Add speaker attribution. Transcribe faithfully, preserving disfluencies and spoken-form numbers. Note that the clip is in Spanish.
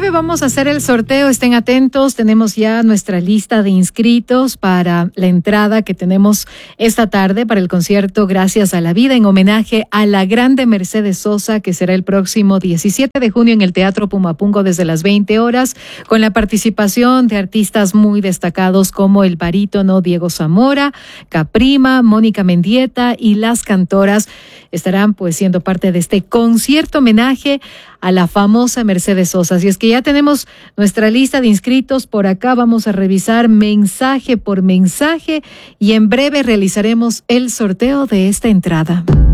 Speaker 1: breve vamos a hacer el sorteo, estén atentos, tenemos ya nuestra lista de inscritos para la entrada que tenemos esta tarde para el concierto Gracias a la Vida en homenaje a la grande Mercedes Sosa, que será el próximo diecisiete de junio en el Teatro Pumapungo desde las veinte horas, con la participación de artistas muy destacados como el barítono Diego Zamora, Caprima, Mónica Mendieta y las cantoras estarán pues siendo parte de este concierto homenaje a la famosa Mercedes Sosa. Así es que ya tenemos nuestra lista de inscritos por acá, vamos a revisar mensaje por mensaje y en breve realizaremos el sorteo de esta entrada.